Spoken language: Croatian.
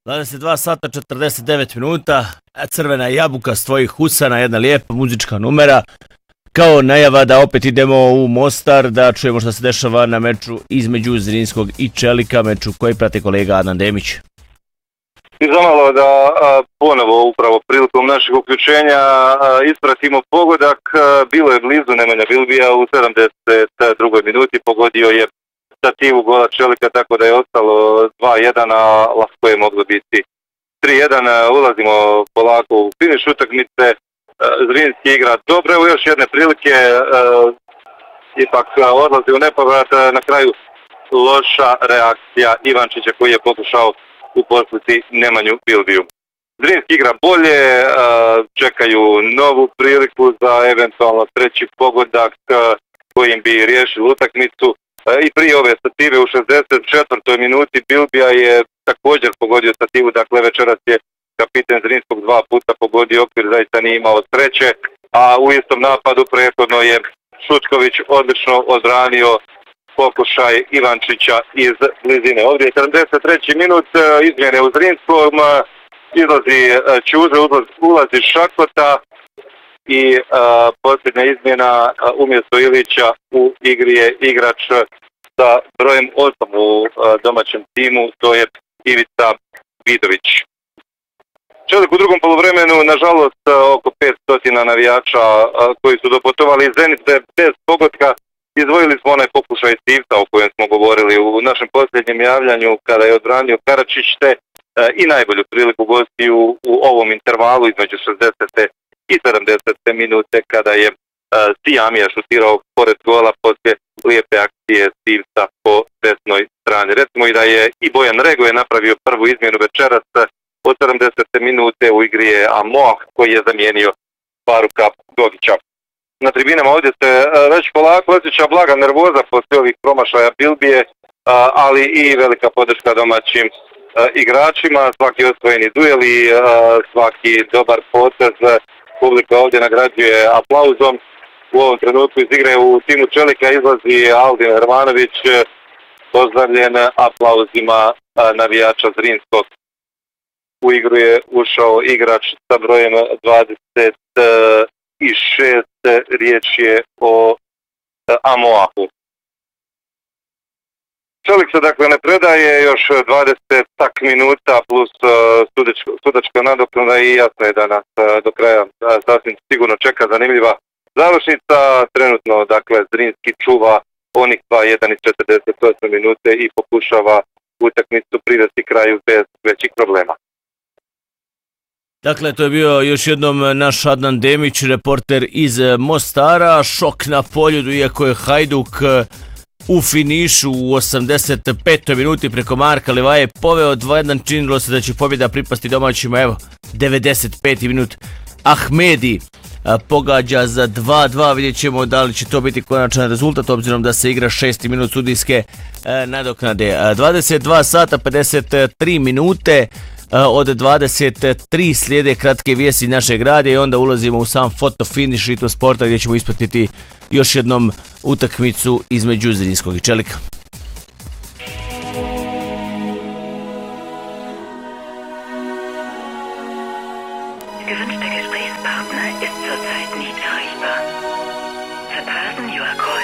22 sata 49 minuta, Crvena jabuka s tvojih usana, jedna lijepa muzička numera. Kao najava da opet idemo u Mostar, da čujemo što se dešava na meču između Zrinskog i Čelika, meču koji prati kolega Adnan Demić. I zamalo da ponovo upravo prilikom našeg uključenja ispratimo pogodak. Bilo je blizu Nemanja Bilbija u 72. minuti, pogodio je stativu gola Čelika, tako da je ostalo 2-1, a lako je moglo biti 3-1. Ulazimo polako u finiš utakmice. Zrinski igra dobro, evo još jedne prilike, ipak odlazi u nepovrat, na kraju loša reakcija Ivančića koji je pokušao uposliti Nemanju Bilbiju. Zrinski igra bolje, čekaju novu priliku za eventualno treći pogodak kojim bi riješili utakmicu. I prije ove stative u 64. minuti Bilbija je također pogodio stativu, dakle večeras je kapiten Zrinskog 2 puta pogodio okvir, zaista nije imao sreće, a u istom napadu prethodno je Šutković odlično odbranio pokušaj Ivančića iz blizine. Ovdje je 73. minut, izmjene u Zrinskom, izlazi Ćuze, ulazi Šakota i posljednja izmjena umjesto Ilića u igri je igrač sa brojem 8 u domaćem timu, to je Ivica Vidović. Čelik u drugom poluvremenu, nažalost, oko 500 navijača koji su doputovali iz Zenice bez pogotka. Izdvojili smo onaj pokušaj Stivca o kojem smo govorili u našem posljednjem javljanju kada je odbranio Karačić, te i najbolju priliku gosti u ovom intervalu između 60. i 70. minute kada je Sijamija šutirao pored gola poslije lijepe akcije Stivca po desnoj strani. Recimo i da je i Bojan Regoje napravio prvu izmjenu večeras. Od 70. minute u igri je Amoah koji je zamijenio Faruka Gogića. Na tribinama ovdje se već polako osjeća blaga nervoza poslije ovih promašaja Bilbije, ali i velika podrška domaćim igračima. Svaki osvojeni duel i svaki dobar potez publika ovdje nagrađuje aplauzom. U ovom trenutku iz igre u timu Čelika izlazi Aldin Hermanović, pozdravljen aplauzima navijača Zrinskog. U igru je ušao igrač sa brojem 26, riječ je o Amoahu. Čelik se dakle ne predaje, još 20 minuta plus sudačka nadoknada i jasno je da nas do kraja sasvim sigurno čeka zanimljiva završnica. Trenutno dakle Zrinski čuva onih 2-1 i 48 minute i pokušava utakmicu privesti kraju bez većih problema. Dakle, to je bio još jednom naš Adnan Demić, reporter iz Mostara. Šok na Poljudu, iako je Hajduk u finišu u 85. minuti preko Marka Livaje poveo 2-1, činilo se da će pobjeda pripasti domaćima. Evo, 95. minut Ahmedi pogađa za 2-2, vidjet ćemo da li će to biti konačan rezultat, obzirom da se igra 6. minut sudijske nadoknade. 22 sata 53 minute, od 23 slijede kratke vijesti našeg radija i onda ulazimo u sam fotofiniš Ritmo sporta gdje ćemo ispratiti još jednom utakmicu između Zrinskog i Čelika.